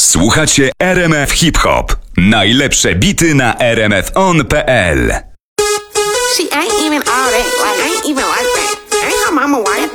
Słuchacie RMF Hip Hop. Najlepsze bity na rmfon.pl. She ain't even all that, like ain't even